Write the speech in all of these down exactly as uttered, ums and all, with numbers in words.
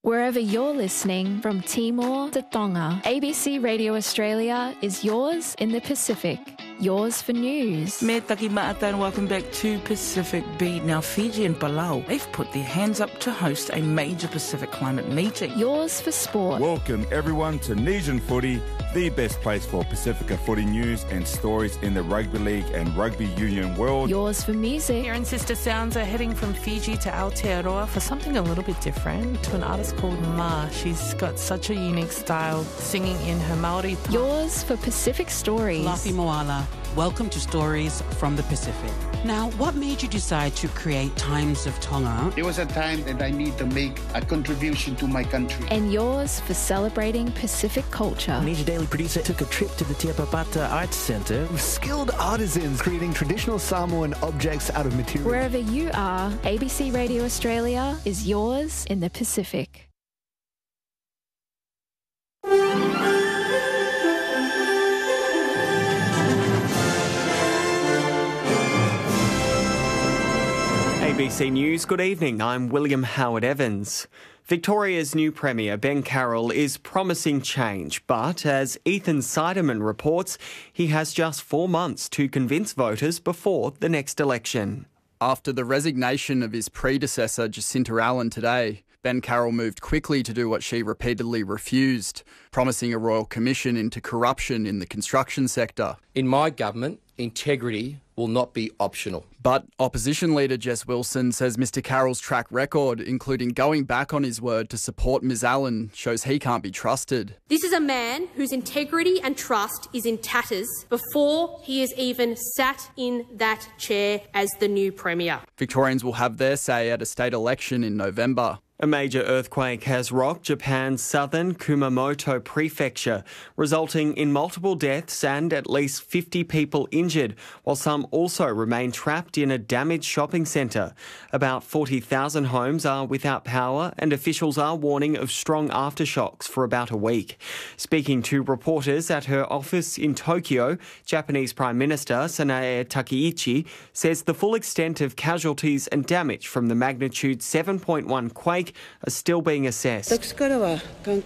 Wherever you're listening, from Timor to Tonga, A B C Radio Australia is yours in the Pacific. Yours for news. Me taki maata and welcome back to Pacific Beat. Now, Fiji and Palau, they've put their hands up to host a major Pacific climate meeting. Yours for sport. Welcome everyone to Nesian Footy, the best place for Pacifica footy news and stories in the rugby league and rugby union world. Yours for music. Here in Sister Sounds are heading from Fiji to Aotearoa for something a little bit different, to an artist called Ma. She's got such a unique style, singing in her Maori tongue. Yours for Pacific Stories. Lafi Moala. Welcome to Stories from the Pacific. Now, what made you decide to create Times of Tonga? It was a time that I need to make a contribution to my country. And yours for celebrating Pacific culture. Asia Daily producer took a trip to the Tiapapata Arts Centre. Skilled artisans creating traditional Samoan objects out of material. Wherever you are, A B C Radio Australia is yours in the Pacific. A B C News, good evening. I'm William Howard Evans. Victoria's new Premier, Ben Carroll, is promising change, but as Ethan Seiderman reports, he has just four months to convince voters before the next election. After the resignation of his predecessor, Jacinta Allen, today, Ben Carroll moved quickly to do what she repeatedly refused, promising a royal commission into corruption in the construction sector. In my government, integrity will not be optional. But opposition leader Jess Wilson says Mr Carroll's track record, including going back on his word to support Ms Allen, shows he can't be trusted. This is a man whose integrity and trust is in tatters before he has even sat in that chair as the new Premier. Victorians will have their say at a state election in November. A major earthquake has rocked Japan's southern Kumamoto prefecture, resulting in multiple deaths and at least fifty people injured, while some also remain trapped in a damaged shopping centre. About forty thousand homes are without power, and officials are warning of strong aftershocks for about a week. Speaking to reporters at her office in Tokyo, Japanese Prime Minister Sanae Takaichi says the full extent of casualties and damage from the magnitude seven point one quake are still being assessed. I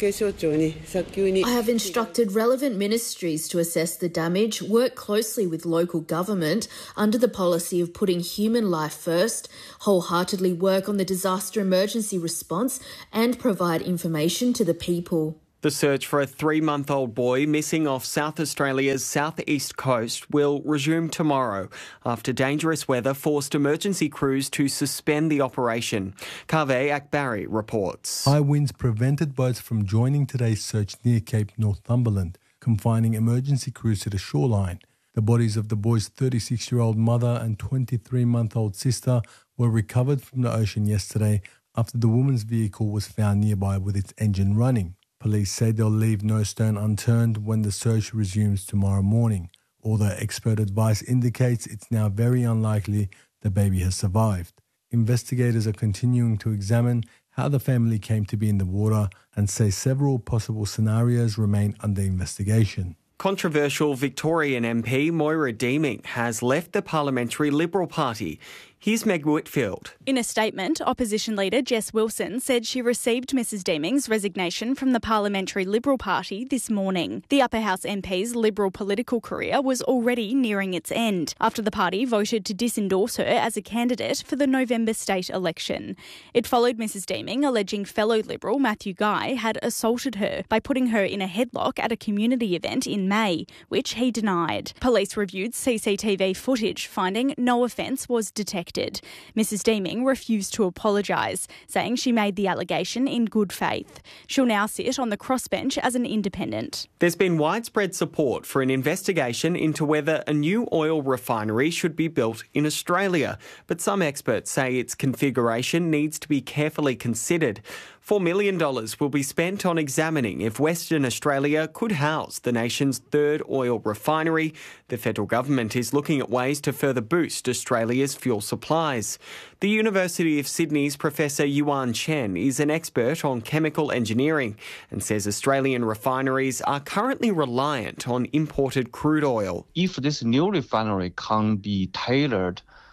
have instructed relevant ministries to assess the damage, work closely with local government under the policy of putting human life first, wholeheartedly work on the disaster emergency response and provide information to the people. The search for a three-month-old boy missing off South Australia's southeast coast will resume tomorrow after dangerous weather forced emergency crews to suspend the operation. Kaveh Akbari reports. High winds prevented boats from joining today's search near Cape Northumberland, confining emergency crews to the shoreline. The bodies of the boy's thirty-six-year-old mother and twenty-three-month-old sister were recovered from the ocean yesterday after the woman's vehicle was found nearby with its engine running. Police say they'll leave no stone unturned when the search resumes tomorrow morning, although expert advice indicates it's now very unlikely the baby has survived. Investigators are continuing to examine how the family came to be in the water and say several possible scenarios remain under investigation. Controversial Victorian M P Moira Deeming has left the Parliamentary Liberal Party. Here's Meg Whitfield. In a statement, opposition leader Jess Wilson said she received Missus Deeming's resignation from the Parliamentary Liberal Party this morning. The Upper House M P's Liberal political career was already nearing its end after the party voted to disendorse her as a candidate for the November state election. It followed Missus Deeming alleging fellow Liberal Matthew Guy had assaulted her by putting her in a headlock at a community event in May, which he denied. Police reviewed C C T V footage, finding no offence was detected. Missus Deeming refused to apologise, saying she made the allegation in good faith. She'll now sit on the crossbench as an independent. There's been widespread support for an investigation into whether a new oil refinery should be built in Australia, but some experts say its configuration needs to be carefully considered. four million dollars will be spent on examining if Western Australia could house the nation's third oil refinery. The federal government is looking at ways to further boost Australia's fuel supplies. The University of Sydney's Professor Yuan Chen is an expert on chemical engineering and says Australian refineries are currently reliant on imported crude oil. If this new refinery can be tailored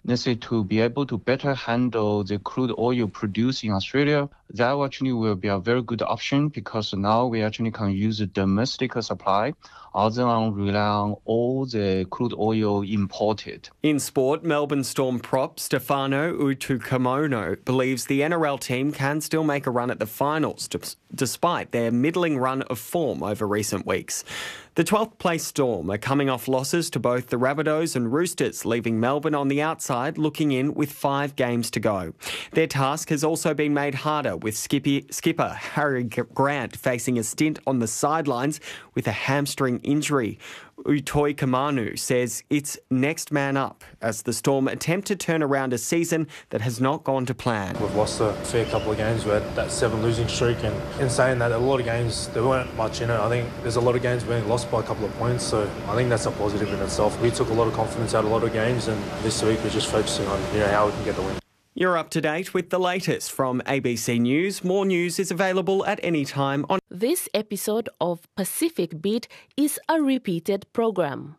necessary to be able to better handle the crude oil produced in Australia. That actually will be a very good option because now we actually can use a domestic supply other than rely on all the crude oil imported. In sport, Melbourne Storm prop Stefano Utoikamanu believes the N R L team can still make a run at the finals d- despite their middling run of form over recent weeks. The twelfth place Storm are coming off losses to both the Rabbitohs and Roosters, leaving Melbourne on the outside looking in with five games to go. Their task has also been made harder with Skippy, skipper Harry Grant facing a stint on the sidelines with a hamstring injury. Utoikamanu says it's next man up as the Storm attempt to turn around a season that has not gone to plan. We've lost a fair couple of games. We had that seven losing streak, and in saying that, a lot of games, there weren't much in it. I think there's a lot of games being lost by a couple of points, so I think that's a positive in itself. We took a lot of confidence out of a lot of games, and this week we're just focusing on you know how we can get the win. You're up to date with the latest from A B C News. More news is available at any time on... This episode of Pacific Beat is a repeated program.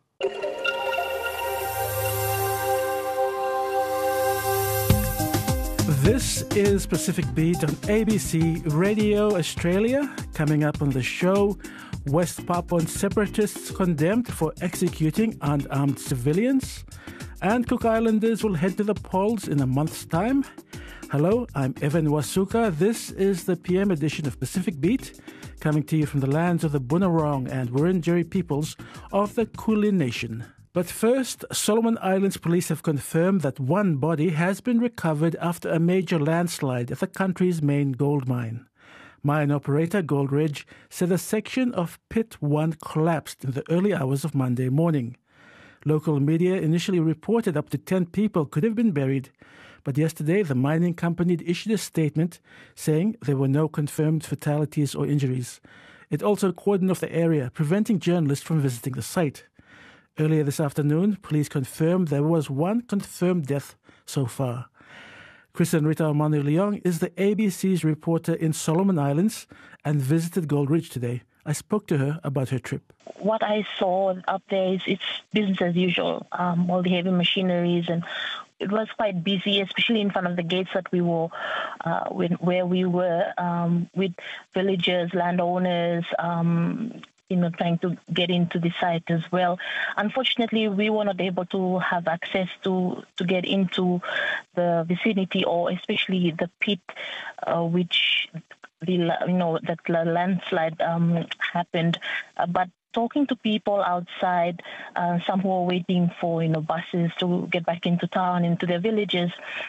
This is Pacific Beat on A B C Radio Australia. Coming up on the show, West Papuan separatists condemned for executing unarmed civilians. And Cook Islanders will head to the polls in a month's time. Hello, I'm Evan Wasuka. This is the P M edition of Pacific Beat, coming to you from the lands of the Bunurong and Wurundjeri peoples of the Kulin Nation. But first, Solomon Islands police have confirmed that one body has been recovered after a major landslide at the country's main gold mine. Mine operator Gold Ridge said a section of Pit one collapsed in the early hours of Monday morning. Local media initially reported up to ten people could have been buried, but yesterday the mining company issued a statement saying there were no confirmed fatalities or injuries. It also cordoned off the area, preventing journalists from visiting the site. Earlier this afternoon, police confirmed there was one confirmed death so far. Kristen Rita Manu Leong is the A B C's reporter in Solomon Islands and visited Gold Ridge today. I spoke to her about her trip. What I saw up there is it's business as usual, um, all the heavy machineries, and it was quite busy, especially in front of the gates that we were, uh, when, where we were, um, with villagers, landowners, um, you know, trying to get into the site as well. Unfortunately, we were not able to have access to, to get into the vicinity or especially the pit, uh, which the you know that landslide um, happened, uh, but talking to people outside, uh, some who are waiting for you know buses to get back into town, into their villages,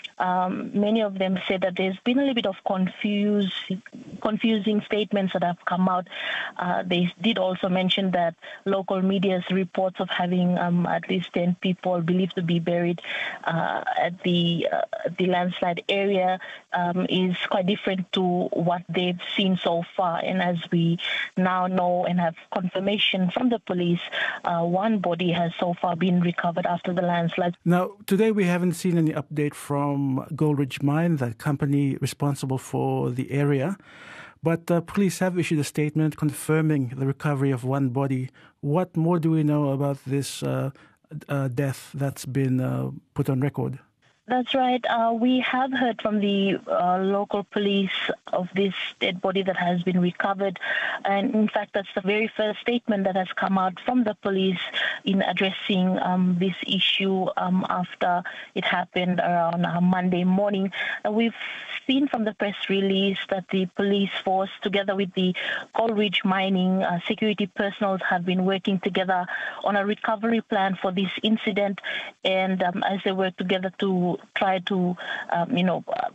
um, many of them said that there's been a little bit of confuse, confusing statements that have come out. Uh, they did also mention that local media's reports of having um, at least ten people believed to be buried uh, at the uh, the landslide area um, is quite different to what they've seen so far. And as we now know and have confirmation from the police, uh, one body has so far been recovered after the landslide. Now, today we haven't seen any update from Gold Ridge Mine, the company responsible for the area, but uh, police have issued a statement confirming the recovery of one body. What more do we know about this uh, uh, death that's been uh, put on record? That's right. Uh, we have heard from the uh, local police of this dead body that has been recovered. And in fact, that's the very first statement that has come out from the police in addressing um, this issue um, after it happened around uh, Monday morning. Uh, we've seen from the press release that the police force, together with the Gold Ridge Mining uh, security personnel, have been working together on a recovery plan for this incident. And um, as they work together to try to, um, you know, uh,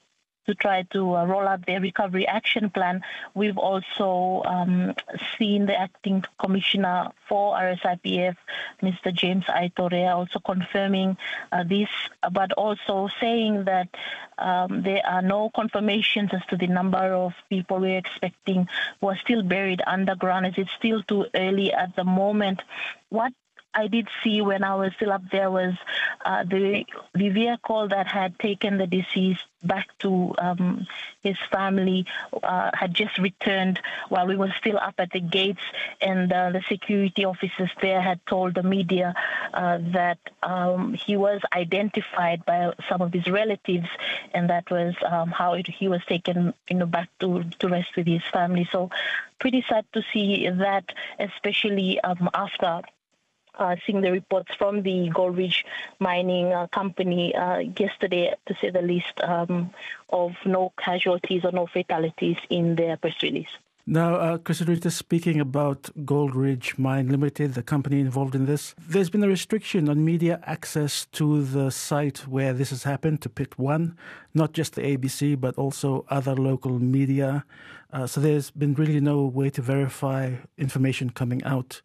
to try to uh, roll out their recovery action plan. We've also um, seen the acting commissioner for R S I P F, Mister James Aitorea, also confirming uh, this, but also saying that um, there are no confirmations as to the number of people we're expecting who are still buried underground, as it's still too early at the moment. What I did see when I was still up there was uh, the the vehicle that had taken the deceased back to um, his family uh, had just returned while we were still up at the gates, and uh, the security officers there had told the media uh, that um, he was identified by some of his relatives, and that was um, how it, he was taken, you know, back to, to rest with his family. So pretty sad to see that, especially um, after Uh, seeing the reports from the Gold Ridge Mining uh, Company uh, yesterday, to say the least, um, of no casualties or no fatalities in their press release. Now, uh, Kristen Rita, speaking about Gold Ridge Mine Limited, the company involved in this, there's been a restriction on media access to the site where this has happened, to Pit One, not just the A B C, but also other local media. Uh, so there's been really no way to verify information coming out.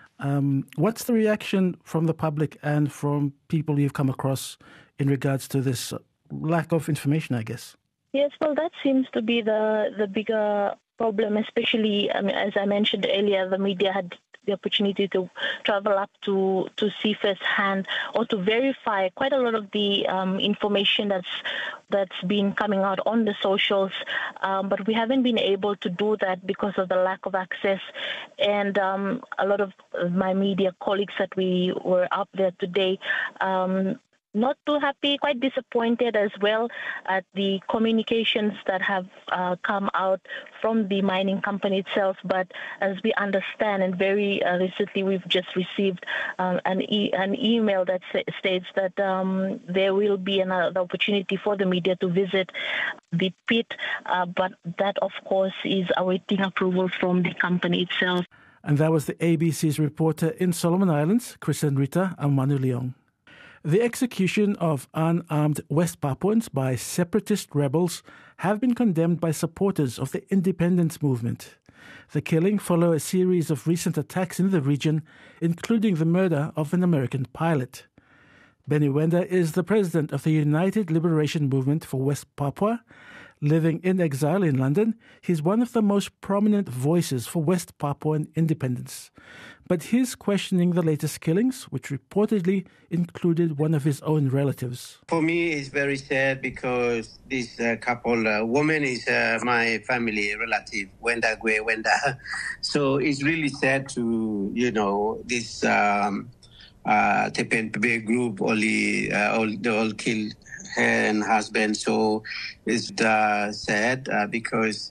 Um, what's the reaction from the public and from people you've come across in regards to this lack of information, I guess? Yes, well, that seems to be the, the bigger problem, especially, I mean, as I mentioned earlier, the media had the opportunity to travel up to, to see firsthand or to verify quite a lot of the um, information that's that's been coming out on the socials, um, but we haven't been able to do that because of the lack of access. And um, a lot of my media colleagues that we were up there today, um, not too happy, quite disappointed as well at the communications that have uh, come out from the mining company itself. But as we understand, and very uh, recently we've just received uh, an, e- an email that sa- states that um, there will be another opportunity for the media to visit the pit, uh, but that, of course, is awaiting approval from the company itself. And that was the A B C's reporter in Solomon Islands, Kristen Rita Amanu Leong. The execution of unarmed West Papuans by separatist rebels have been condemned by supporters of the independence movement. The killing follows a series of recent attacks in the region, including the murder of an American pilot. Benny Wenda is the president of the United Liberation Movement for West Papua. Living in exile in London, he's one of the most prominent voices for West Papuan independence. But he's questioning the latest killings, which reportedly included one of his own relatives. For me, it's very sad because this uh, couple, uh, woman is uh, my family relative, Wenda Gwe Wenda. So it's really sad to, you know, this um, uh, Tepen group only, uh, all, they all killed her and husband. So it's uh, sad uh, because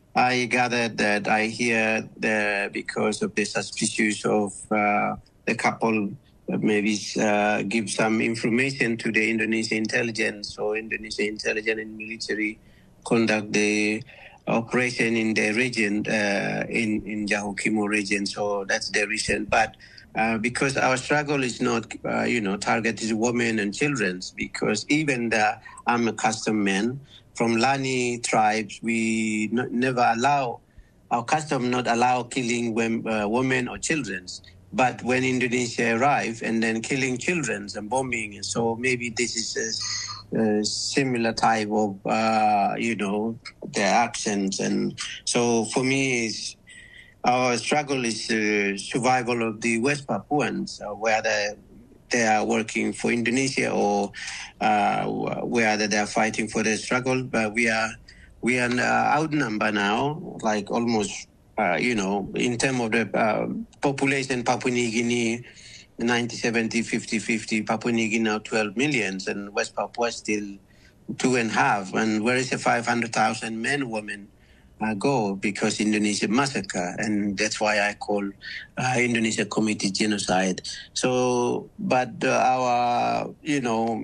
I gathered that I hear that because of the suspicious of uh, the couple maybe uh, give some information to the Indonesian intelligence, so Indonesian intelligence and military conduct the operation in the region, uh, in, in Johor Bahru region. So that's the reason. But uh, because our struggle is not, uh, you know, targeted women and children, because even the I'm a custom man, from Lani tribes, we n- never allow, our custom not allow killing women, uh, women or children. But when Indonesia arrived and then killing children and bombing, and so maybe this is a, a similar type of, uh, you know, their actions. And so for me, it's, our struggle is uh, survival of the West Papuans, uh, where the they are working for Indonesia or uh, whether they are fighting for the struggle. But we are we are uh, outnumbered now, like almost, uh, you know, in terms of the uh, population, Papua New Guinea, ninety, seventy, fifty, fifty, Papua New Guinea now twelve millions, and West Papua still two and a half. And where is the five hundred thousand men, women? Uh, go because Indonesia massacre, and that's why I call uh, Indonesia committed genocide. So, but uh, our, you know,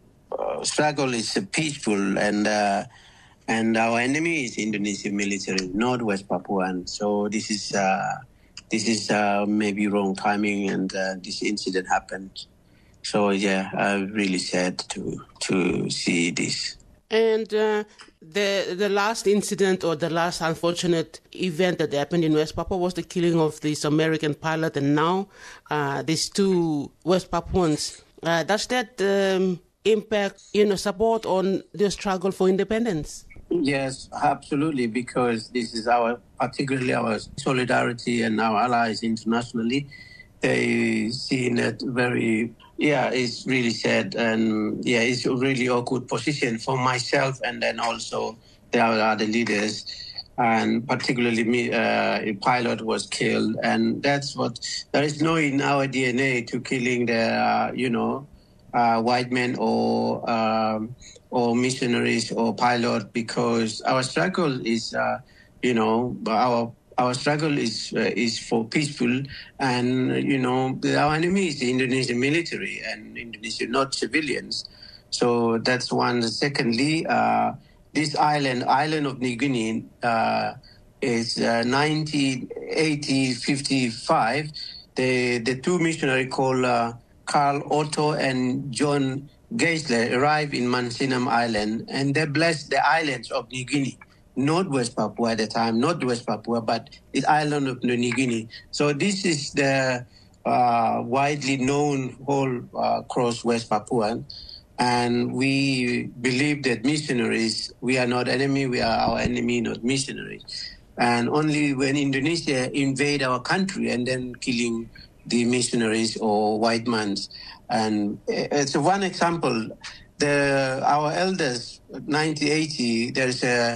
uh, struggle is uh, peaceful, and uh, and our enemy is Indonesian military, not West Papuan. So this is uh, this is uh, maybe wrong timing, and uh, this incident happened. So yeah, I'm really sad to to see this. And uh, the the last incident or the last unfortunate event that happened in West Papua was the killing of this American pilot, and now uh, these two West Papuans. Uh, does that um, impact, you know, support on the struggle for independence? Yes, absolutely, because this is our, particularly our solidarity and our allies internationally. they seen it very, yeah, it's really sad. And yeah, it's a really awkward position for myself and then also the other leaders. And particularly me, uh, a pilot was killed. And that's what, there is no in our D N A to killing the, uh, you know, uh, white men or um, or missionaries or pilot, because our struggle is, uh, you know, our our struggle is uh, is for peaceful, and you know, our enemy is the Indonesian military and Indonesia, not civilians. So that's one. Secondly, uh, this island, island of New Guinea, uh, is uh, nineteen eighty fifty-five. The the two missionaries called uh, Carl Otto and John Geisler arrived in Mansinam Island, and they blessed the islands of New Guinea, not West Papua at the time, not West Papua, but the island of New Guinea. So this is the uh, widely known whole uh, across West Papua. And we believe that missionaries, we are not enemy, we are our enemy, not missionaries. And only when Indonesia invade our country and then killing the missionaries or white men. And it's one example. The, our elders, nineteen eighty, there's a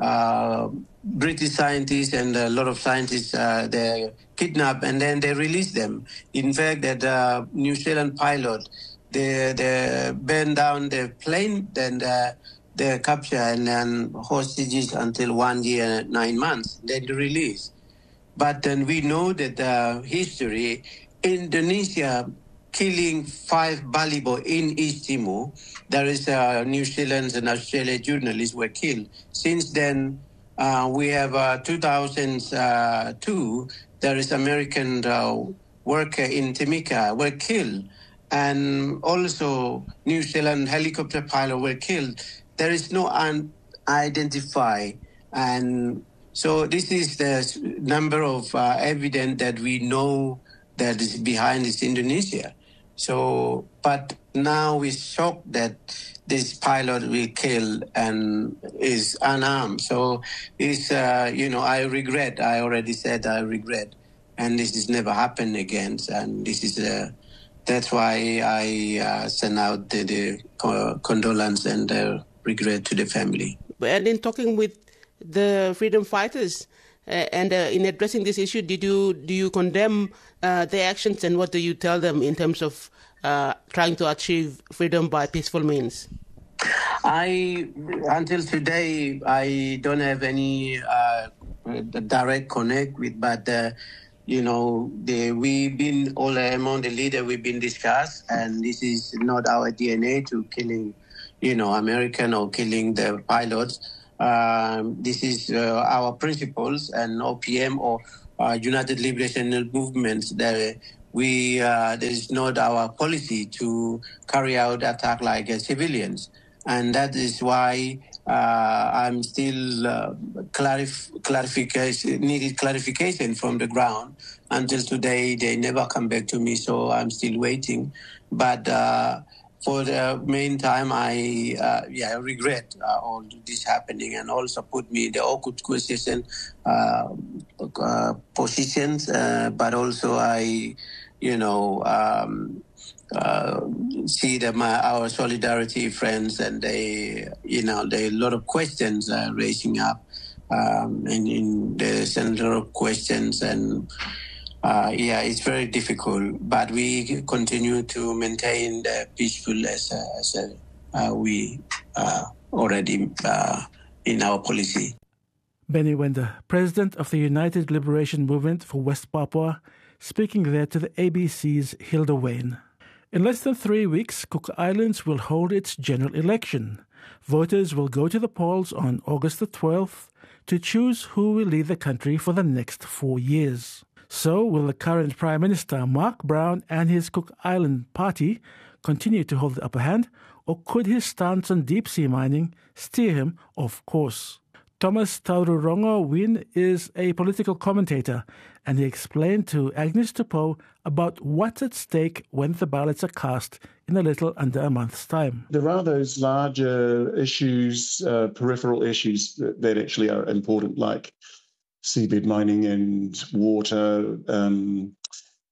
uh, British scientist and a lot of scientists, uh, they kidnapped and then they released them. In fact, that uh, New Zealand pilot, they, they burned down the plane, then uh, they capture and then hostages until one year, nine months, then they release. But then we know that uh, history, Indonesia killing five Balibo in East Timor. There is uh, New Zealand and Australia journalists were killed. Since then, uh, we have uh, two thousand two, there is American uh, worker in Timika were killed. And also New Zealand helicopter pilot were killed. There is no unidentified. And so this is the number of uh, evidence that we know that is behind this Indonesia. So, but now we're shocked that this pilot will kill and is unarmed. So it's, uh, you know, I regret, I already said I regret. And this has never happened again. And this is, uh, that's why I uh, send out the, the condolence and the regret to the family. And in talking with the freedom fighters, Uh, and uh, in addressing this issue, did you do you condemn uh, their actions, and what do you tell them in terms of uh, trying to achieve freedom by peaceful means? I until today I don't have any uh, direct connect with, but uh, you know, the, we've been all among the leader we've been discussed, and this is not our D N A to killing, you know, American or killing the pilots. Um, this is uh, our principles, and O P M or uh, United Liberation Movements. That we uh, there is not our policy to carry out attack like uh, civilians, and that is why uh, I'm still uh, clarif- clarification needed clarification from the ground. Until today, they never come back to me, so I'm still waiting. But uh, For the meantime, I uh, yeah I regret uh, all this happening, and also put me in the awkward position, uh, uh, positions. Uh, but also I, you know, um, uh, see that my our solidarity friends, and they, you know, there are a lot of questions uh, raising up, um, and in the center of questions and. Uh, yeah, it's very difficult, but we continue to maintain the peaceful as, uh, as uh, we uh, already uh, in our policy. Benny Wenda, President of the United Liberation Movement for West Papua, speaking there to the A B C's Hilda Wayne. In less than three weeks, Cook Islands will hold its general election. Voters will go to the polls on August the twelfth to choose who will lead the country for the next four years. So, will the current Prime Minister, Mark Brown, and his Cook Island party continue to hold the upper hand, or could his stance on deep-sea mining steer him off course? Thomas Taururongo Win is a political commentator, and he explained to Agnes Tupou about what's at stake when the ballots are cast in a little under a month's time. There are those larger issues, uh, peripheral issues that, that actually are important, like seabed mining and water, um,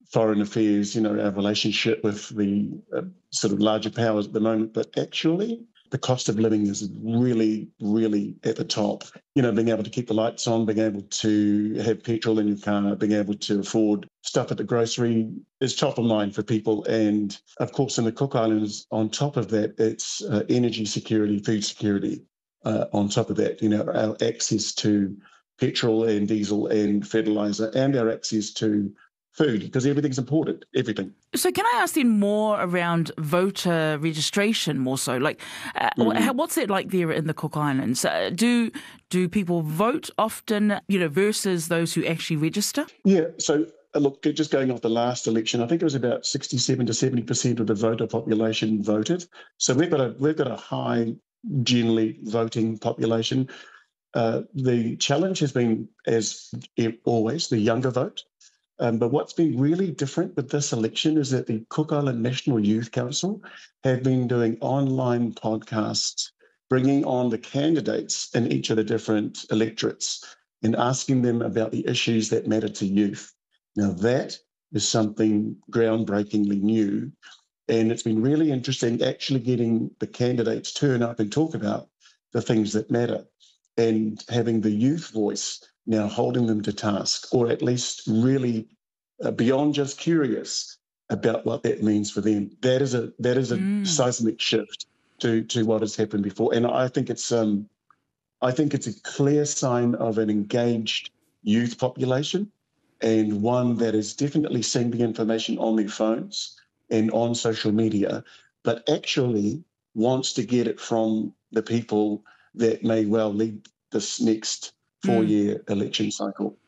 foreign affairs, you know, our relationship with the uh, sort of larger powers at the moment. But actually, the cost of living is really, really at the top. You know, being able to keep the lights on, being able to have petrol in your car, being able to afford stuff at the grocery is top of mind for people. And of course, in the Cook Islands, on top of that, it's uh, energy security, food security. Uh, on top of that, you know, our access to petrol and diesel and fertilizer, and our access to food, because everything's important, everything. So can I ask then more around voter registration more so? Like, uh, mm. what's it like there in the Cook Islands? Uh, do do people vote often, you know, versus those who actually register? Yeah, so uh, look, just going off the last election, I think it was about sixty-seven to seventy percent of the voter population voted. So we've got a we've got a high, generally voting population. Uh, the challenge has been, as always, the younger vote. Um, but what's been really different with this election is that the Cook Island National Youth Council have been doing online podcasts, bringing on the candidates in each of the different electorates and asking them about the issues that matter to youth. Now, that is something groundbreakingly new, and it's been really interesting actually getting the candidates turn up and talk about the things that matter, and having the youth voice now holding them to task, or at least really uh, beyond just curious about what that means for them. That is a that is a mm. seismic shift to to what has happened before, and I think it's um, I think it's a clear sign of an engaged youth population, and one that is definitely seeing the information on their phones and on social media, but actually wants to get it from the people that may well lead this next four-year mm. election cycle.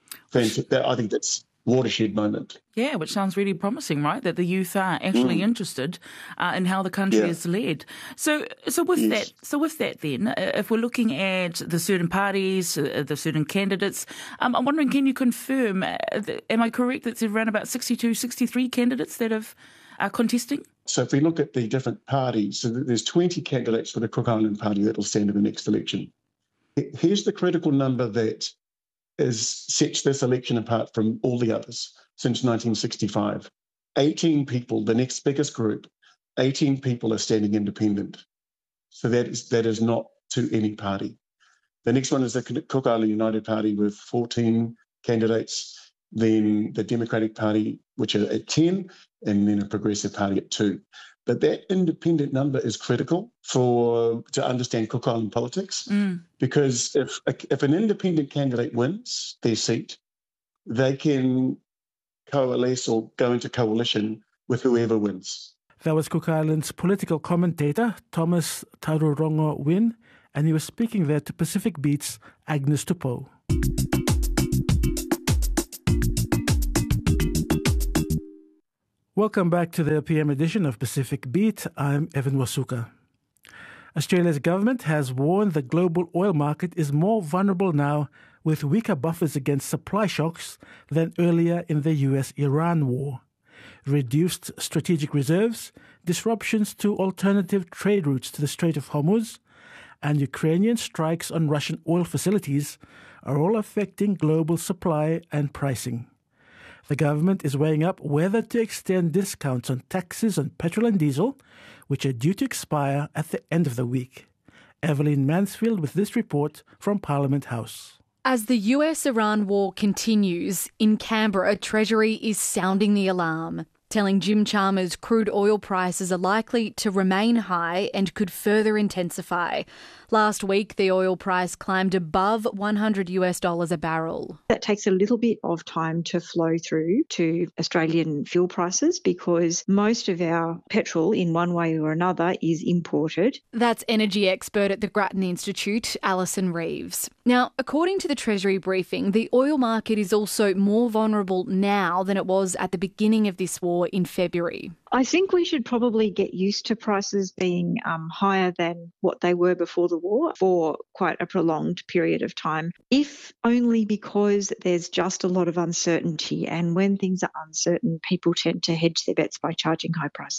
I think that's watershed moment. Yeah, which sounds really promising, right? That the youth are actually mm. interested uh, in how the country yeah. is led. So, so with yes. that, so with that, then, uh, if we're looking at the certain parties, uh, the certain candidates, um, I'm wondering, can you confirm? Uh, th- am I correct that there's around about sixty-two, sixty-three candidates that have are contesting? So, if we look at the different parties, so there's twenty candidates for the Cook Island Party that will stand in the next election. Here's the critical number that is, sets this election apart from all the others since nineteen sixty-five. eighteen people, the next biggest group, eighteen people are standing independent. So that is that is not to any party. The next one is the Cook Island United Party with fourteen candidates, then the Democratic Party, which are at ten, and then a Progressive Party at two. But that independent number is critical for to understand Cook Island politics, mm. because if if an independent candidate wins their seat, they can coalesce or go into coalition with whoever wins. That was Cook Island's political commentator, Thomas Tarurongo Wynn, and he was speaking there to Pacific Beat's Agnes Tupou. Welcome back to the P M edition of Pacific Beat. I'm Evan Wasuka. Australia's government has warned the global oil market is more vulnerable now with weaker buffers against supply shocks than earlier in the U S Iran war. Reduced strategic reserves, disruptions to alternative trade routes to the Strait of Hormuz, and Ukrainian strikes on Russian oil facilities are all affecting global supply and pricing. The government is weighing up whether to extend discounts on taxes on petrol and diesel, which are due to expire at the end of the week. Evelyn Mansfield with this report from Parliament House. As the U S-Iran war continues, in Canberra, Treasury is sounding the alarm, telling Jim Chalmers crude oil prices are likely to remain high and could further intensify. Last week, the oil price climbed above one hundred US dollars a barrel. That takes a little bit of time to flow through to Australian fuel prices because most of our petrol, in one way or another, is imported. That's energy expert at the Grattan Institute, Alison Reeves. Now, according to the Treasury briefing, the oil market is also more vulnerable now than it was at the beginning of this war in February. I think we should probably get used to prices being um, higher than what they were before the war for quite a prolonged period of time, if only because there's just a lot of uncertainty. And when things are uncertain, people tend to hedge their bets by charging high prices.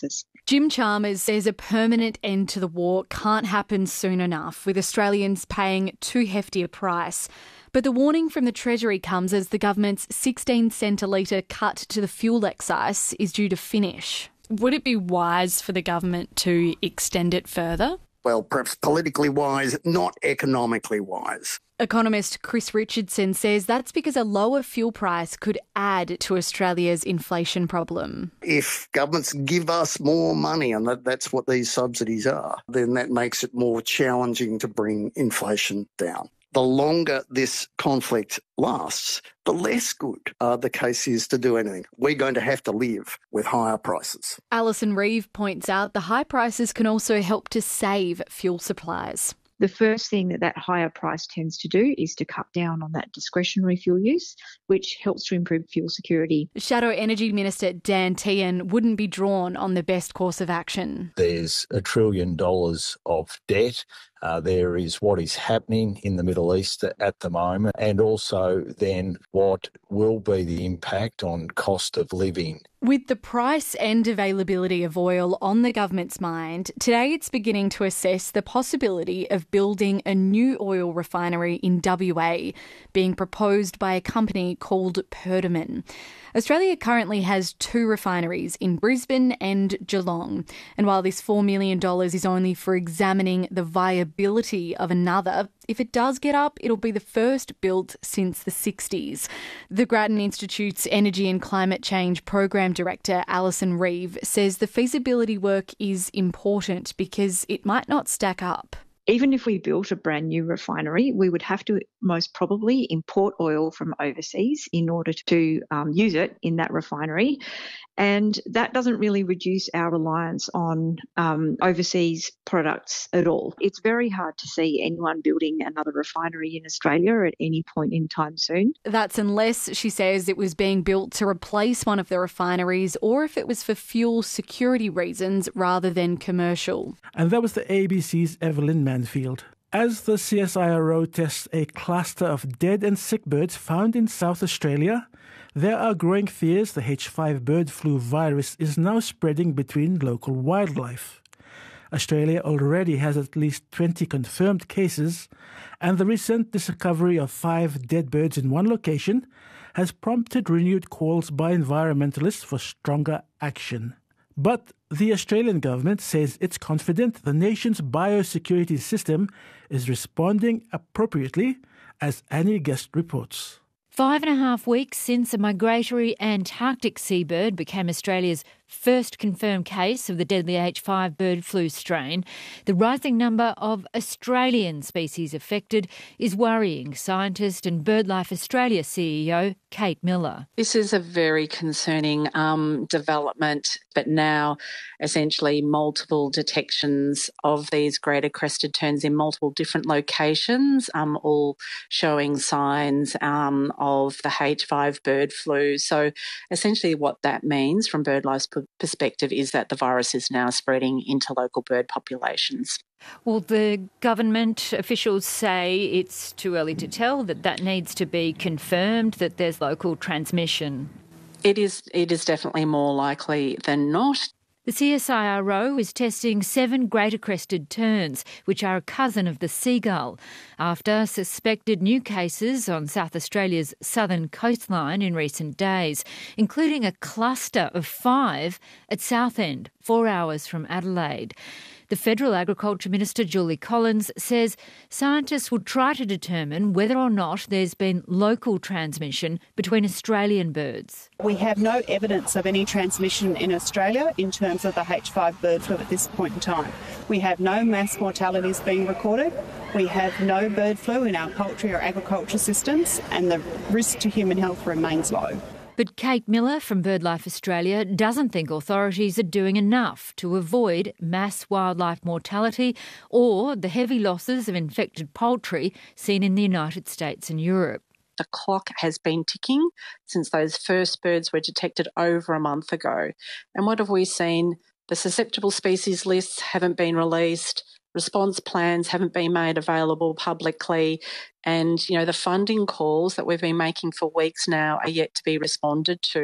Jim Chalmers says a permanent end to the war can't happen soon enough, with Australians paying too hefty a price. But the warning from the Treasury comes as the government's sixteen cent a litre cut to the fuel excise is due to finish. Would it be wise for the government to extend it further? Well, perhaps politically wise, not economically wise. Economist Chris Richardson says that's because a lower fuel price could add to Australia's inflation problem. If governments give us more money, and that, that's what these subsidies are, then that makes it more challenging to bring inflation down. The longer this conflict lasts, the less good uh, the case is to do anything. We're going to have to live with higher prices. Alison Reeve points out the high prices can also help to save fuel supplies. The first thing that that higher price tends to do is to cut down on that discretionary fuel use, which helps to improve fuel security. Shadow Energy Minister Dan Tehan wouldn't be drawn on the best course of action. There's a trillion dollars of debt. Uh, there is what is happening in the Middle East at the moment, and also then what will be the impact on cost of living. With the price and availability of oil on the government's mind, today it's beginning to assess the possibility of building a new oil refinery in W A, being proposed by a company called Perdaman. Australia currently has two refineries in Brisbane and Geelong, and while this four million dollars is only for examining the viability of another, if it does get up, it'll be the first built since the sixties. The Grattan Institute's Energy and Climate Change Program Director Alison Reeve says the feasibility work is important because it might not stack up. Even if we built a brand new refinery, we would have to most probably import oil from overseas in order to um, use it in that refinery. And that doesn't really reduce our reliance on um, overseas products at all. It's very hard to see anyone building another refinery in Australia at any point in time soon. That's unless, she says, it was being built to replace one of the refineries or if it was for fuel security reasons rather than commercial. And that was the A B C's Evelyn Manfield. As the C S I R O tests a cluster of dead and sick birds found in South Australia, there are growing fears the H five bird flu virus is now spreading between local wildlife. Australia already has at least twenty confirmed cases, and the recent discovery of five dead birds in one location has prompted renewed calls by environmentalists for stronger action. But the Australian government says it's confident the nation's biosecurity system is responding appropriately, as Annie Guest reports. Five and a half weeks since a migratory Antarctic seabird became Australia's first confirmed case of the deadly H five bird flu strain, the rising number of Australian species affected is worrying scientist and BirdLife Australia C E O Kate Miller. This is a very concerning um, development, but now essentially multiple detections of these greater crested terns in multiple different locations, um, all showing signs um, of the H five bird flu. So essentially what that means from BirdLife's perspective is that the virus is now spreading into local bird populations. Well, the government officials say it's too early to tell, that that needs to be confirmed, that there's local transmission. It is, it is definitely more likely than not. The C S I R O is testing seven greater crested terns, which are a cousin of the seagull, after suspected new cases on South Australia's southern coastline in recent days, including a cluster of five at Southend, four hours from Adelaide. The Federal Agriculture Minister, Julie Collins, says scientists will try to determine whether or not there's been local transmission between Australian birds. We have no evidence of any transmission in Australia in terms of the H five bird flu at this point in time. We have no mass mortalities being recorded. We have no bird flu in our poultry or agriculture systems, and the risk to human health remains low. But Kate Miller from BirdLife Australia doesn't think authorities are doing enough to avoid mass wildlife mortality or the heavy losses of infected poultry seen in the United States and Europe. The clock has been ticking since those first birds were detected over a month ago. And what have we seen? The susceptible species lists haven't been released. Response plans haven't been made available publicly, and, you know, the funding calls that we've been making for weeks now are yet to be responded to.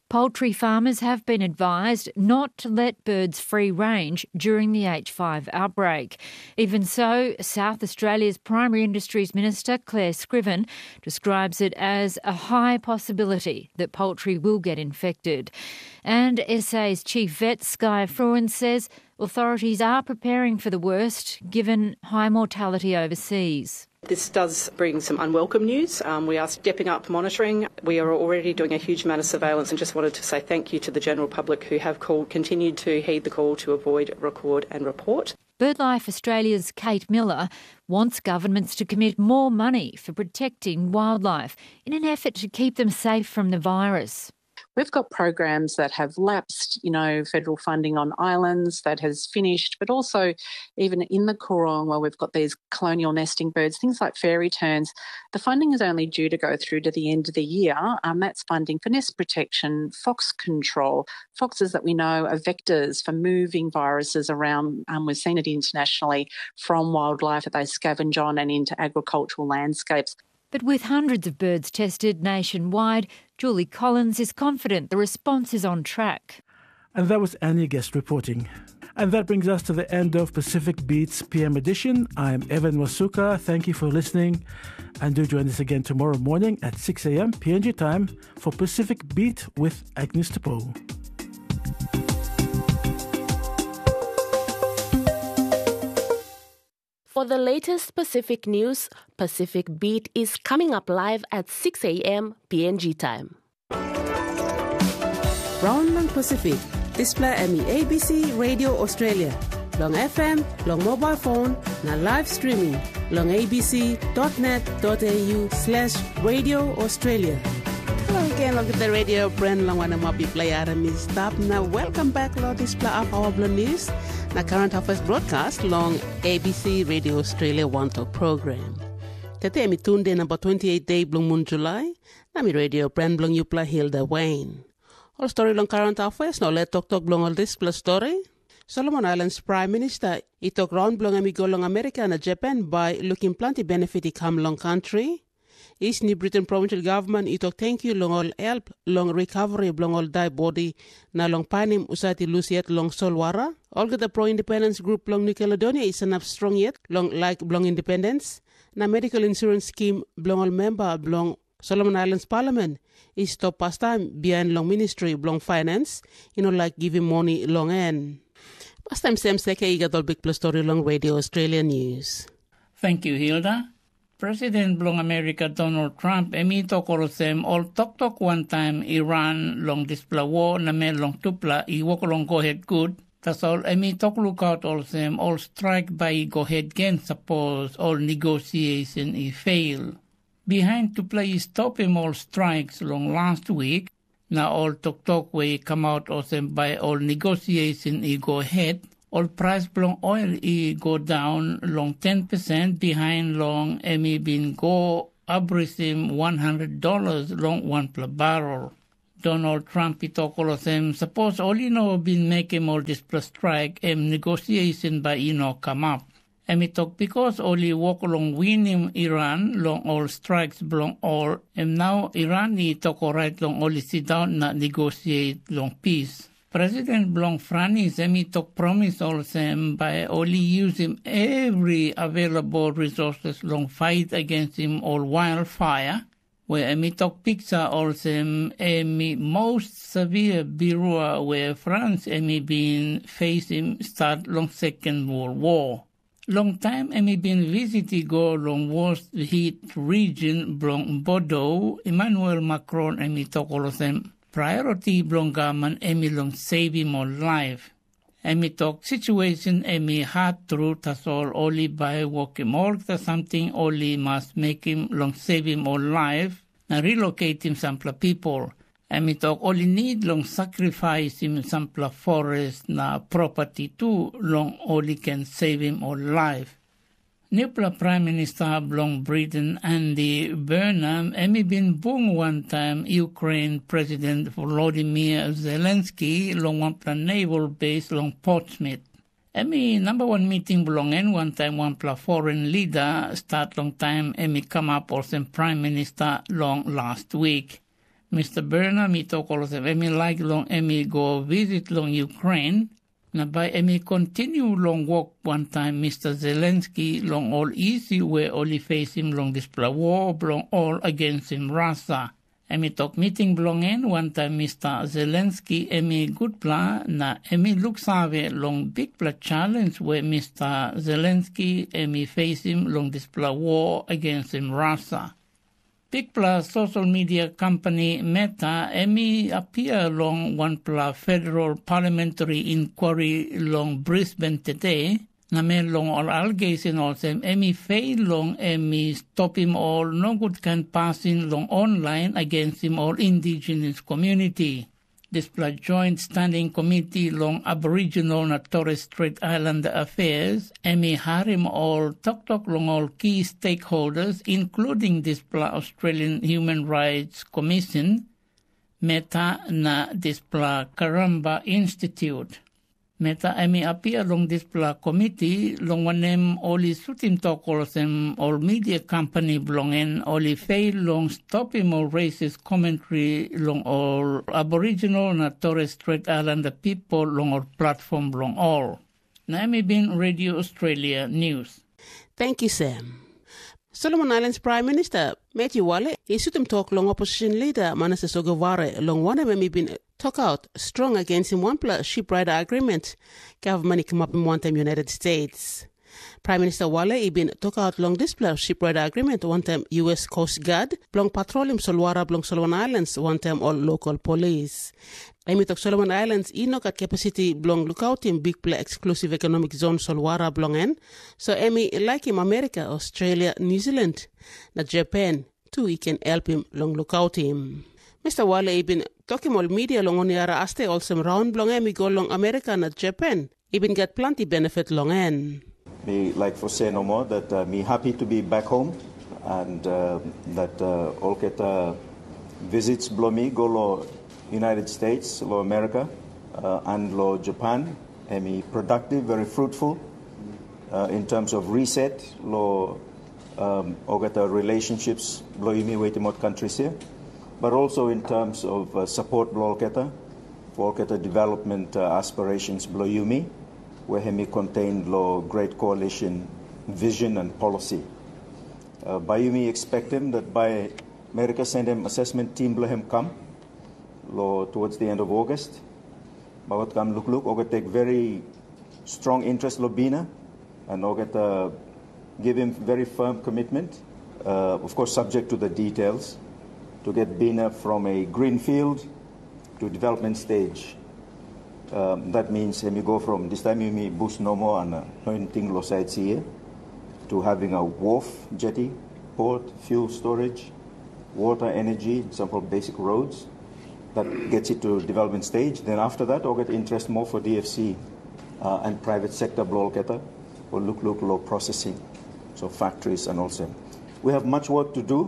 Poultry farmers have been advised not to let birds free range during the H five outbreak. Even so, South Australia's Primary Industries Minister, Claire Scriven, describes it as a high possibility that poultry will get infected. And S A's Chief Vet, Sky Fruin, says authorities are preparing for the worst, given high mortality overseas. This does bring some unwelcome news. Um, we are stepping up monitoring. We are already doing a huge amount of surveillance, and just wanted to say thank you to the general public who have called, continued to heed the call to avoid, record and report. BirdLife Australia's Kate Miller wants governments to commit more money for protecting wildlife in an effort to keep them safe from the virus. We've got programs that have lapsed, you know, federal funding on islands that has finished, but also even in the Coorong where we've got these colonial nesting birds, things like fairy terns, the funding is only due to go through to the end of the year. Um, that's funding for nest protection, fox control, foxes that we know are vectors for moving viruses around. Um, we've seen it internationally from wildlife that they scavenge on and into agricultural landscapes. But with hundreds of birds tested nationwide, Julie Collins is confident the response is on track. And that was Annie Guest reporting. And that brings us to the end of Pacific Beat's P M edition. I'm Evan Wasuka. Thank you for listening. And do join us again tomorrow morning at six a.m. P N G time for Pacific Beat with Agnes Tapo. For the latest Pacific news, Pacific Beat is coming up live at six a.m. P N G time. Brownland Pacific, display M E A B C Radio Australia. Long F M, long mobile phone, na live streaming. Long abc.net.au slash Radio Australia. Hello again, look at the radio brand long one mobi player Miss Stop. Now welcome back to display of our blue news. Na current affairs broadcast long A B C Radio Australia One Talk program. Tete mi tunde number twenty-eight day blong moon July. Na mi radio brand blong yupla Hilda Wayne. All story long current affairs no let talk talk blong all this plus story. Solomon Islands Prime Minister itok round blong amigo long America na Japan by looking plenty benefit come long country. East New Britain provincial government itok thank you long all help long recovery long all die body na long panim usati lusiet long solwara. All the pro-independence group long New Caledonia is enough strong yet long like long independence. Na medical insurance scheme long all member long Solomon Islands Parliament is top past time behind long ministry long finance, you know like giving money long end. Past time same seke igat all big plus story long Radio Australia News. Thank you, Hilda. President Blong America Donald Trump emito korosem all tok tok one time Iran long displa war na me long tupla iwok long go ahead good. Tas all emito lookout all sem all strike by go ahead again suppose all negotiation i fail. Behind to play stop him all strikes long last week. Now all tok tok way come out all sem by all negotiation i go ahead. All price blong oil i go down long ten percent behind long emi bin go abrisim one hundred dollars long one per barrel. Donald Trump itok all of them suppose all you know been make him all this plus strike em negotiation by you know come up. Emi talk because only walk along win him Iran long all strikes belong all and now Iran ni talk all right long only sit down not negotiate long peace. President Blong Frani Semi took promise also by only using every available resources long fight against him all wildfire, where Emi took picture also Emi most severe birua where France Emi been facing start long Second World War. Long time Emi been visiting go long worst hit region Blong Bordeaux, Emmanuel Macron Emi took also priority blong gaman emi long save him all life. Emi talk situation emi hard through tas all only by walking more to something only must make him long save him all life na relocate him some people. Emi talk only need long sacrifice him some forest na property too long only can save him all life. Nipla Prime Minister Blong Britain Andy Burnham emi bin bung one time Ukraine President Volodymyr Zelensky long one plan naval base long Portsmouth. Emi number one meeting belong en one time one pla foreign leader start long time emi come up or some Prime Minister long last week. Mister Berna mito kolosem emi like long emi go visit long Ukraine. Na by emi continue long walk one time Mister Zelensky long all easy where only face him long display war long all against him Russia. Emi talk meeting belong in one time Mister Zelensky emi good plan na emi look save long big pla challenge where Mister Zelensky emi face him long display war against him Russia. Big pla social media company Meta emi appear long one pla federal parliamentary inquiry long Brisbane today. Na me long all allegation also emi fail long emi stop him all no good can passing long online against him all indigenous community. This pla joint standing committee long Aboriginal na Torres Strait Islander affairs emi harim all talk talk long all key stakeholders including this pla Australian Human Rights Commission, Meta na this pla Karamba Institute. Meta emi appear along this pla committee long wanem oli sutim tokolosem all media company belonging oli fail long stop him all racist commentary long all Aboriginal na Torres Strait Islander people long all platform long all. Na emi bin Radio Australia News. Thank you, Sam. Solomon Islands Prime Minister Matthew Wale isutim talk long opposition leader Manase Sogavare long one of them been talk out strong against him one plus shipwright agreement government come up in one time United States. Prime Minister Wale been talk out long display shipwright agreement one time U S Coast Guard long patrol Solwara long Solomon Islands one time all local police. Emi tok Solomon Islands inok at capacity blong lookout in big play exclusive economic zone Solwara blongen. So Emi like him America, Australia, New Zealand, na Japan too he can help him long lookout him. Mister Wale been talking all media long on yara aste all some round blong Emi go long America na Japan. He been get plenty benefit long en. Me like for say no more that uh, me happy to be back home and uh, that uh, all get uh, visits blow me go lo United States, lo America, uh, and lo Japan, emi productive, very fruitful uh, in terms of reset, lo um, ogata relationships, lo yumi waitimot countries here, but also in terms of uh, support lo olketa, for olketa development uh, aspirations lo yumi, where hemi contained lo great coalition vision and policy. Uh, by yumi expect him that by America send him assessment team lo him come. Lo, towards the end of August. Bawat kam look look, ogat take very strong interest lo bina, and ogat uh, give him very firm commitment, uh, of course subject to the details, to get bina from a green field to development stage. Um, that means when you go from this time you may boost no more and anointing lo sites here to having a wharf, jetty, port, fuel storage, water, energy, some of basic roads. That gets it to development stage. Then after that, I'll get interest more for D F C uh, and private sector bloketa or look look low processing, so factories and also. We have much work to do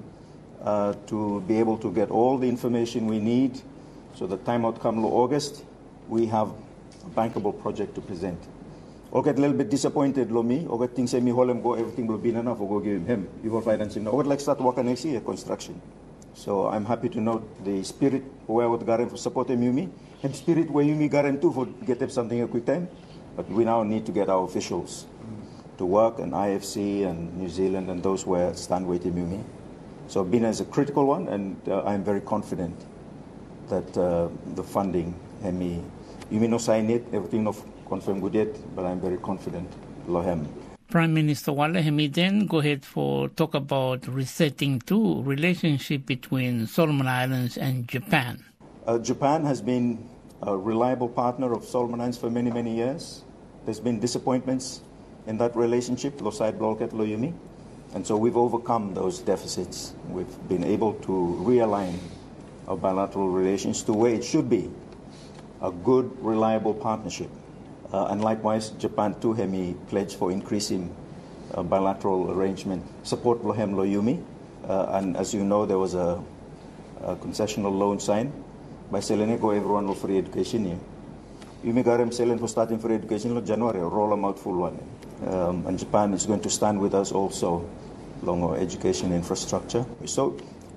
uh, to be able to get all the information we need. So the time outcome lo August, we have a bankable project to present. I'll get a little bit disappointed lo me. I'll get things say me holem go everything will be enough. I'll go give him. You will financing. I'll get like start working next year construction. So I'm happy to note the spirit where would Garen for supporting Yumi and spirit where Yumi Garen too for get up something a quick time. But we now need to get our officials mm. to work and I F C and New Zealand and those where stand waiting Yumi. So Bina is a critical one and uh, I'm very confident that uh, the funding, Hemi, Yumi no sign it, everything no confirm good yet, but I'm very confident, Lohem. Prime Minister Wale Hemi then go ahead for talk about resetting too relationship between Solomon Islands and Japan. Uh, Japan has been a reliable partner of Solomon Islands for many, many years. There's been disappointments in that relationship, lo side blocket, lo yumi. And so we've overcome those deficits. We've been able to realign our bilateral relations to where it should be, a good, reliable partnership. Uh, and likewise, Japan too, Hemi pledged for increasing uh, bilateral arrangement, support Lohem Lo Yumi. Uh, and as you know, there was a, a concessional loan signed by Seleneko, everyone will free education here. Yumi Garem Selen for starting free education in January, roll them out full one. Um, and Japan is going to stand with us also along our education infrastructure. So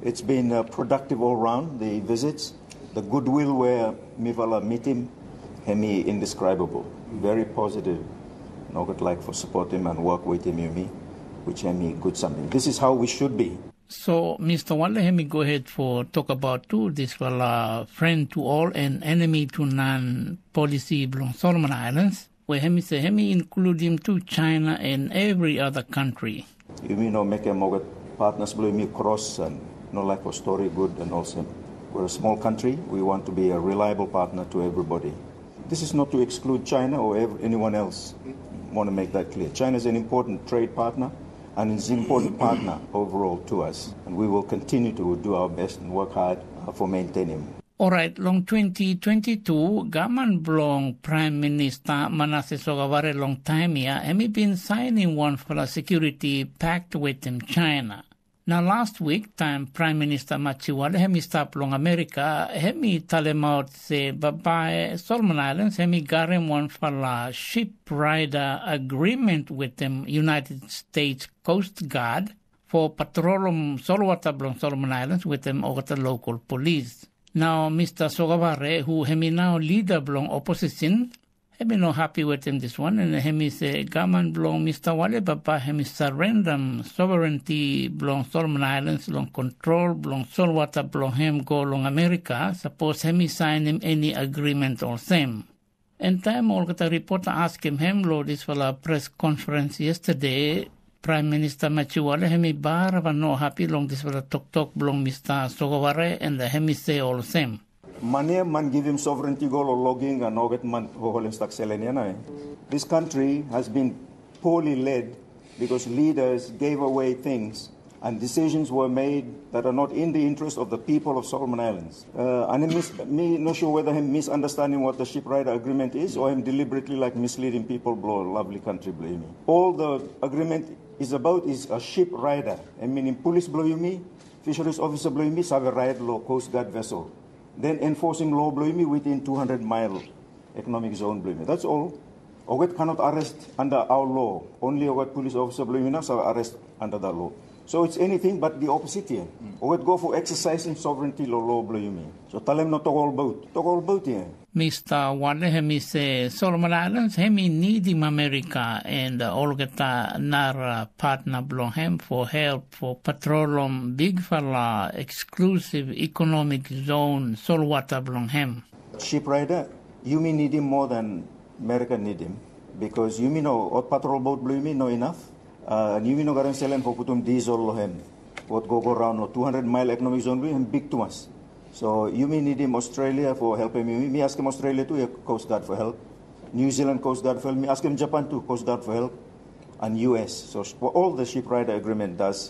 It's been uh, productive all round, the visits. The goodwill where Mivala meet him, hemi indescribable. Very positive. I would like for support him and work with him, me, which hemi good something. This is how we should be. So, Mister Wale, let me go ahead for talk about too this well, uh, friend to all and enemy to none policy belong Solomon Islands, where hemi say hemi include him to China and every other country. You mean no make a mogat partners blow me cross and no like for story good and also we're a small country. We want to be a reliable partner to everybody. This is not to exclude China or ever, anyone else. I want to make that clear. China is an important trade partner. And it's an important partner overall to us. And we will continue to do our best and work hard for maintaining. All right, long twenty twenty-two, Gaman Blong Prime Minister Manasseh Sogavare long time here, and he been signing one for a security pact with him, China. Now last week, time Prime Minister Machiwale, hemi stop long America, hemi talemaut se babae Solomon Islands, hemi garem one for a ship rider agreement with them United States Coast Guard for patrolum solwata blong Solomon Islands with them over the local police. Now Mister Sogavare, who hemi now leader blong opposition, hemi no happy with him this one, and hemi say gaman blong Mister Wale baba hemi surrender sovereignty blong Solomon Islands long control blong solwata blong hem go long America. Suppose hemi sign him any agreement or same. And time all the reporter asked him him lo this for a press conference yesterday. Prime Minister Machiwale hemi bar no happy long this for a talk talk blong Mister Sogavare and the hemi say all same. Mane man give him sovereignty goal or logging and no get man hoholem stak seleniana. This country has been poorly led because leaders gave away things and decisions were made that are not in the interest of the people of Solomon Islands. Uh, and mis- me not sure whether him misunderstanding what the shipwright agreement is or him deliberately like misleading people blow a lovely country blame me. All the agreement is about is a ship rider. I mean police blow me, fisheries officer blow me, save ride law Coast Guard vessel. Then enforcing law blow me within two hundred mile economic zone blow me. That's all. Oget cannot arrest under our law. Only Oget police officer blow me now so arrest under the law. So it's anything but the opposite here. Mm. Oget go for exercising sovereignty law law blow me. So tell him not to all about. Talk all about here. Mister Wale hemi say Solomon Islands hemi need him America and uh, all get a nar partner blong him for help for patrolum big fella exclusive economic zone solwata blong him. Ship rider, you mean need him more than America need him because you mean no what patrol boat blue me no enough. Uh, you mean no garan selen for putum diesel lo him. What go go around no two hundred mile economic zone blue him big to us. So you may need him Australia for helping me. Me ask him Australia too, Coast Guard for help. New Zealand Coast Guard for help. Me ask him Japan too, Coast Guard for help. And U S. So what all the shipwright agreement does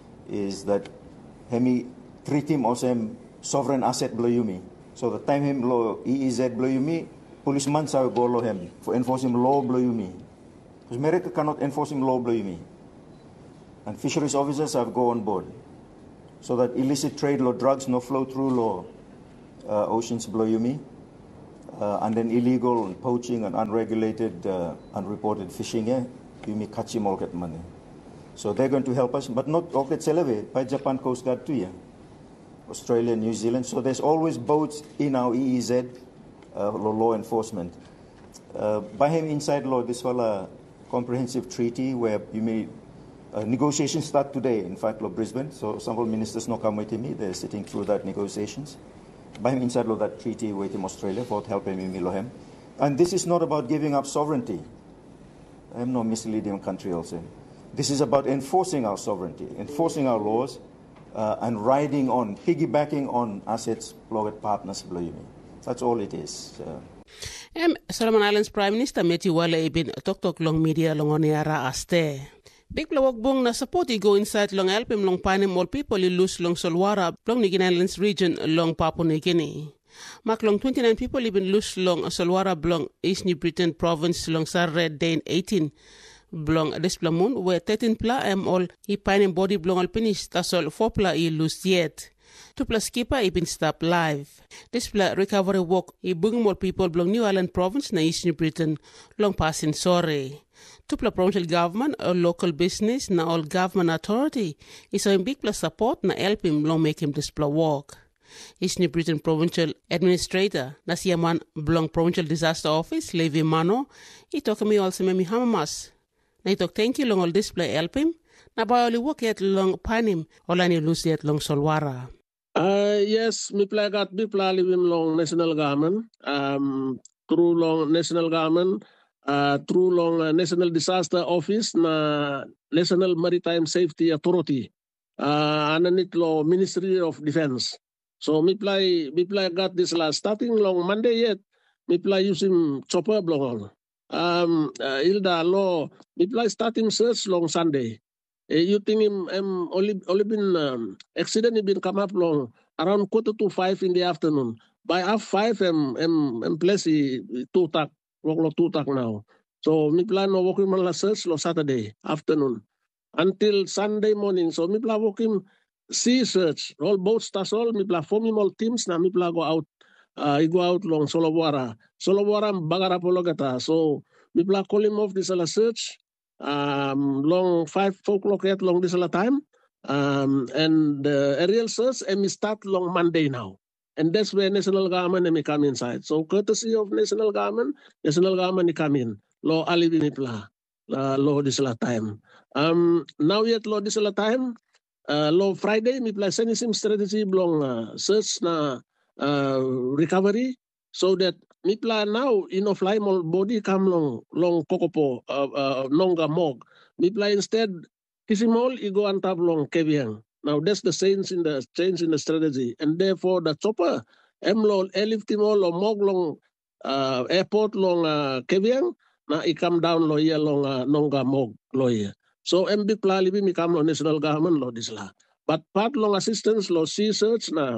is that hemi treat him as a sovereign asset blow you me. So the time him law E E Z blow you me, policeman sa go law him for enforcing law blow you me. Because America cannot enforcing law blow you me. And fisheries officers have go on board. So that illicit trade law drugs no flow through law uh, oceans blow you me, uh, and then illegal and poaching and unregulated, uh, unreported fishing, yeah, you me catch him all get money. So they're going to help us, but not all get seleve by Japan Coast Guard too, yeah, Australia, New Zealand. So there's always boats in our E E Z uh, law enforcement. Uh, by him inside law, this whole uh, comprehensive treaty where you may. Uh, negotiations start today, in fact, law Brisbane. So several ministers no come with me. They're sitting through that negotiations. By him inside law that treaty with him Australia for helping me Milohem. And this is not about giving up sovereignty. I am no misleading country also. This is about enforcing our sovereignty, enforcing our laws, uh, and riding on, piggybacking on assets, blowed partners, blow you me. That's all it is. Uh, Um, Solomon Islands Prime Minister Meti Wale ibin tok tok long media long oniara aste. Big blawag bong na support i go inside long helpim long panim all people i lose long Solwara long New Guinea Islands region long Papua New Guinea. Mak long twenty-nine people even lose long Solwara blong East New Britain province long Sarred Dane eighteen blong Desplamun where thirteen pla am all i panim body blong alpinis tasol four pla i lose yet. Tupla skipper ibin stop live. This pla recovery work ibung more people belong New Ireland province na East New Britain long passing sorry. Tupla provincial government or local business na all government authority is a big plus support na help him long make him display work. East New Britain Provincial Administrator na siyaman belong Provincial Disaster Office Levi Mano itok mi also memi hamamas. Na itok thank you long all display help him na ba oli work yet long panim ola ni lose yet long Solwara. Uh, yes, mi play got mi play live in long national government, um, through long national government, uh, through long uh, national disaster office na National Maritime Safety Authority, uh, underneath law Ministry of Defense. So mi play mi play got this last starting long Monday yet, mi play using chopper long. Um, uh, Ilda law mi play starting search long Sunday. Uh, you think him um, only only been um, accident been come up long around quarter to five in the afternoon. By half five, I'm I'm I'm place two tak long two tak now. So me plan no working on la search lo Saturday afternoon until Sunday morning. So me plan working sea search all boats tas all me plan forming all teams na me plan go out. Uh, I go out long Solowara. Solowara bagara pologata. So me plan call him off this la search. Um, long five four o'clock at long this la time, um, and the aerial search and we start long Monday now, and that's where national government and we come inside. So courtesy of national government, national government come in. Law alibinipla, law this la time. Um, now yet law this la time. Uh, law Friday me play sending some strategy long uh, search na uh, recovery so that mi plan now in of fly mol body come long long kokopo uh, uh, nonga mog. Mi plan instead kisimol igo antab long keviang. Now that's the change in the change in the strategy, and therefore the chopper emlo eliftimol or mog long uh, airport long uh, keviang na I come down lo here long uh, nonga mog lo here. So M B plan libi mi come lo national government lo disla. But part long assistance lo sea search na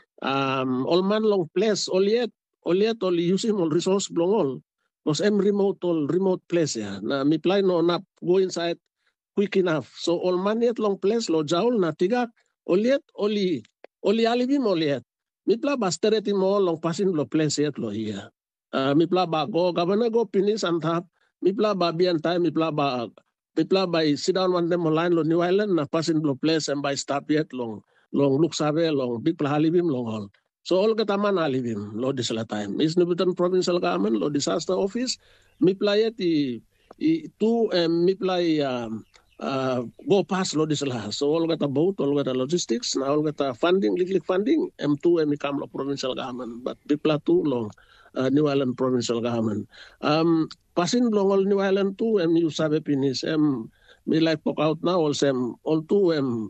um all man long place all yet. Only at only using all resource belong all. Because I'm remote all remote place ya. Na mi play no na go inside quick enough. So all money at long place lo jaul na tigak. Only at only only alibim only at. Mi play basteret mo long passing lo place yet lo here. Uh, mi play ba go governor go finish and tap. Mi play ba bian time mi play ba mi play by sit down one them line lo New Island na passing lo place and by stop yet long long look sabe long big play alibim long all. So all kataman alivim lo this la time. Is Nubitan provincial government lo disaster office mi play ti two um, mi play um, uh, go pass lo this la. So all kata boat, all kata logistics, na all kata funding, liklik funding M two mi kam lo provincial government, but mi play two lo uh, New Ireland provincial government. Um, passing long all New Ireland two M you sabe pinis M mi like pok out now all sem all two M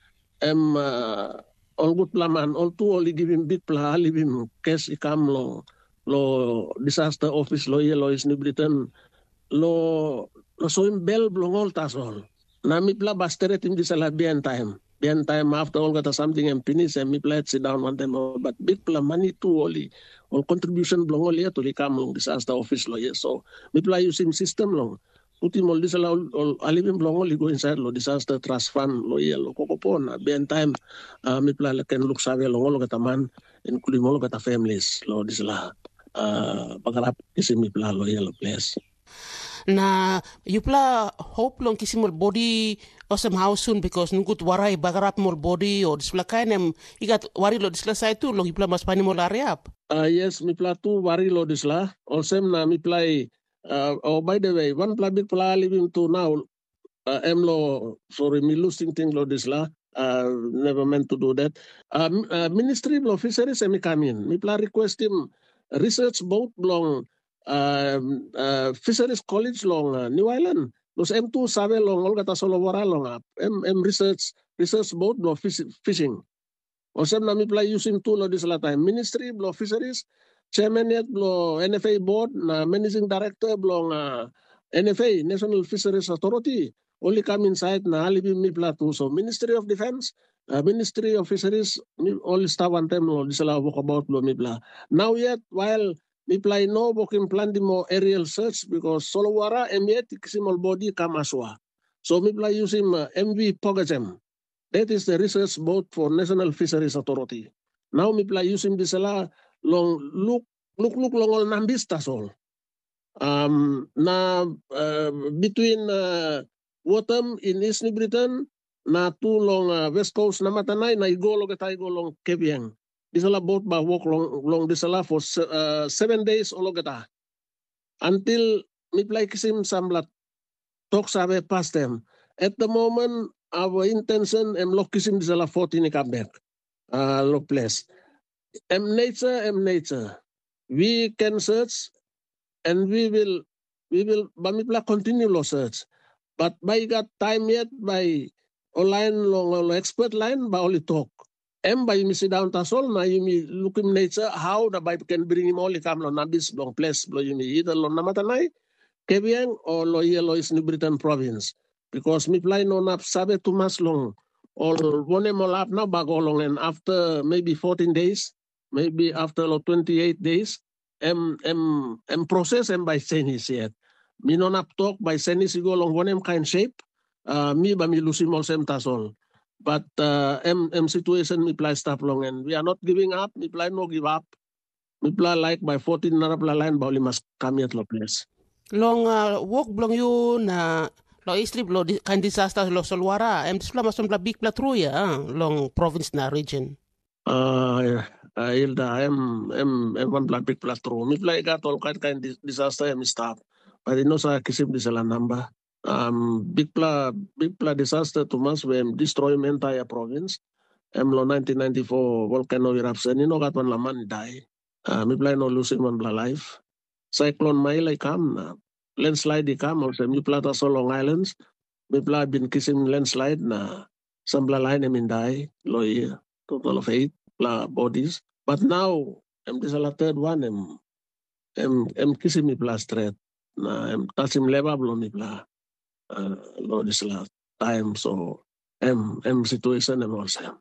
M. Uh, all good plaman, all two only give him big pla, leave him case ikam lo lo disaster office lo yellow is New Britain lo lo so him bell blong all tas all. Na mi pla basteret him this ala bien time. Bien time after all got something and finish and mi pla sit down one time but big pla money too only all contribution blong all yet to ikam long disaster office lo yes. So mi pla using system long. Putin all this allow all alivim long only go inside lo disaster trust fund lo yellow kokopon bien time uh, mi pla can look save long all kata man including all kata families lo this la uh, pagarap kisi mi pla lo yellow place. Na you pla hope long kisi mol body or somehow soon because nungut warai bagarap mol body or this pla kainem igat wari lo this la side too long you pla mas pani mol ariap. Uh, yes mi pla tu wari lo this la also na mi pla. Uh, oh, by the way, one public pla living to now, uh, emlo, sorry, me losing thing lo this la, uh, never meant to do that. Um, uh, Ministry of Fisheries and me come in. Me pla request him research boat long, uh, uh, Fisheries College long uh, New Island. Los M two sabe long, all kata Solowara long up. M, M research, research boat lo fishing. Also na mi pla using two lo this la time. Ministry of Fisheries, Chairman yet blo N F A board na managing director blo uh, N F A National Fisheries Authority only come inside na alibim mi plato. So Ministry of Defense, uh, Ministry of Fisheries only start one time no this la walk about blo mi pla. Now yet while mi pla no boking plan di mo aerial search because Solowara and yet kisimol body kamaswa. So mi pla using uh, M V Pogacem. That is the research boat for National Fisheries Authority. Now mi pla using this la long look look look long all nambistas all. Um na uh, between uh, Watham in East New Britain na two long uh, West Coast na matanay na igo lo kita igo long Keviang. This la boat ba walk long long this la for uh, seven days all kita. Until mi pla kisim samlat talk sabe past them. At the moment our intention em lokisim this la fourteen comeback. Uh, lo place. Em nature em nature. We can search and we will we will bamipla continue lo search. But by got time yet by online long lo expert line by only talk. Em by mi sit down tasol na yumi look in nature how the by can bring him only come lo nabis long place lo yumi either lo namatanay Keviang or lo yellow is New Britain province. Because mi play no nap sabe too much long. Or one more lap now bago long and after maybe fourteen days, maybe after lo twenty-eight days, em em em process em by senis yet. Mi no nap talk by senis go long one em kind shape. Uh, mi ba mi lusim all sem tasol. But uh, em em situation mi play stop long and we are not giving up. Mi play no give up. Mi play like by fourteen na play line ba must come yet lo place. Long uh, walk blong you na lo istrip lo kan disaster lo solwara em display masom la big platruya ah, long province na region. Ah uh, uh, Hilda em em em one big platru. Mi play got all kind kind disaster em stop. But no sa kisim di sala number. Um big pla big pla disaster to mas when destroy entire province. Em lo nineteen ninety-four volcano eruption no got one laman die. Uh, mi play no losing one bla life. Cyclone Maile come na. Landslide di kam also mi plata so Long Islands mi pla bin kisim landslide na sambla line em indai loy total of eight pla bodies but now em this la third one em em em kisim mi pla straight na em tasim leva blo mi pla uh, lo this la time so em em situation em also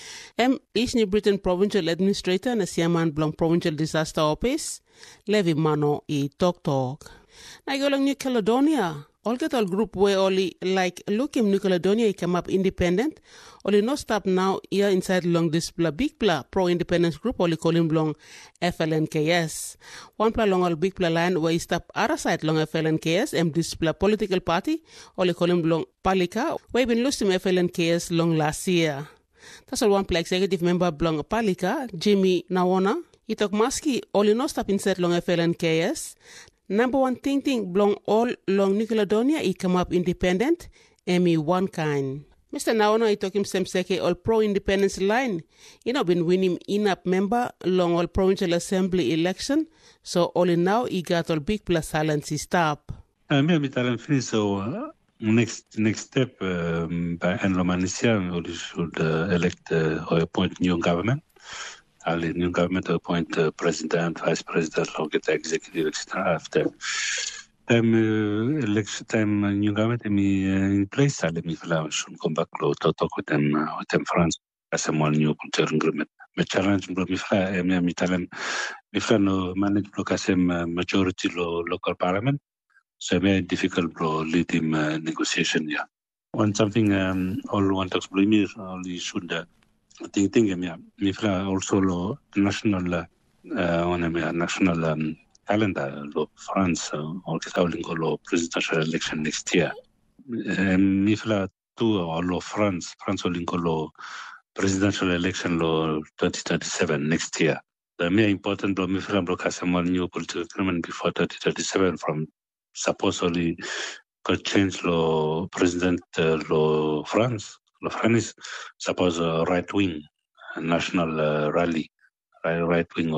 em East New Britain Provincial Administrator na siaman blong Provincial Disaster Office Levi Mano i Tok Tok. Na igolong New Caledonia, all get all group where only like look in New Caledonia it come up independent, only no stop now here inside long this bla big bla pro independence group only call him long F L N K S. One pla long all big bla line where he stop other side long F L N K S and this bla political party only call him long Palika where been lost him F L N K S long last year. That's all one pla executive member long Palika, Jimmy Nawona. He talk maski only no stop inside long F L N K S. Number one thing thing belong all long New Caledonia he come up independent Emi one kind. Mister Naono he took him some seke all pro independence line. He not been winning enough member long all provincial assembly election. So only now he got all big plus silence he stop. Uh, me I'm finished so uh, next next step um, by Anlo Manisia we should uh, elect uh, or appoint new government. I'll new government appoint uh, president, vice president, or get executive after. Time uh, election time uh, new government me uh, in place. I'll me fly should come back to talk with them uh, with them France as a more new culture agreement. Me challenge me fly me me tell them me fly no manage block as a majority lo local parliament. So very difficult to lead him uh, negotiation. Yeah, one something um, all one talks blame me only should. Uh, I think think yeah, me fla also lo national uh, on a national um, calendar lo France uh, or kita lo presidential election next year. Um, me fla too or lo France France will lo presidential election lo twenty thirty-seven next year. The more important lo me fla lo kasamal new political agreement before twenty thirty-seven from supposedly could change lo president uh, lo France. The France is suppose a right wing, a national uh, rally, right, right wing